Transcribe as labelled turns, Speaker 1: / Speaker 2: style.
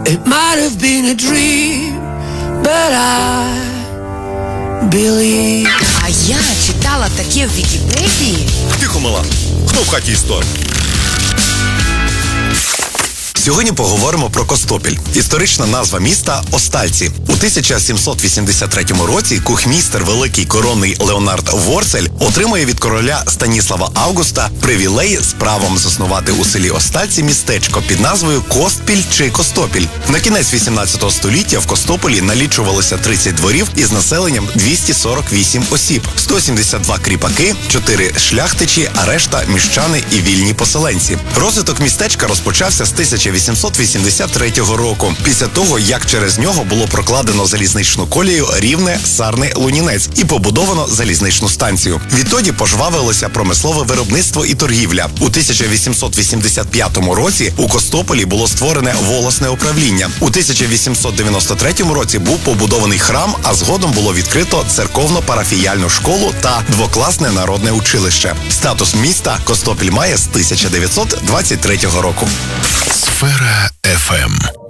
Speaker 1: It might have been a dream, but I believe.
Speaker 2: А я читала таке в Вікіпедії.
Speaker 3: Тихо, мала. Хто в хаті історик? Сьогодні поговоримо про Костопіль. Історична назва міста – Остальці. У 1783 році кухмістер великий коронний Леонард Ворцель отримує від короля Станіслава Августа привілей з правом заснувати у селі Остальці містечко під назвою Костпіль чи Костопіль. На кінець 18 століття в Костополі налічувалося 30 дворів із населенням 248 осіб, 172 кріпаки, 4 шляхтичі, а решта – міщани і вільні поселенці. Розвиток містечка розпочався з 1883 року, після того, як через нього було прокладено залізничну колію Рівне-Сарни-Лунінець і побудовано залізничну станцію. Відтоді пожвавилося промислове виробництво і торгівля. У 1885 році у Костополі було створене волосне управління. У 1893 році був побудований храм, а згодом було відкрито церковно-парафіяльну школу та двокласне народне училище. Статус міста Костопіль має з 1923 року.
Speaker 4: Сфера FM.